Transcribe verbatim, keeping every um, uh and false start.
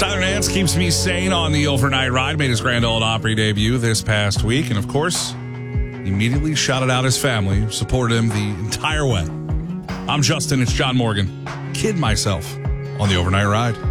Tyler Nance keeps me sane on the overnight ride. Made his Grand Ole Opry debut this past week. And, of course, immediately shouted out his family, supported him the entire way. I'm Justin. It's John Morgan. Kid myself on the overnight ride.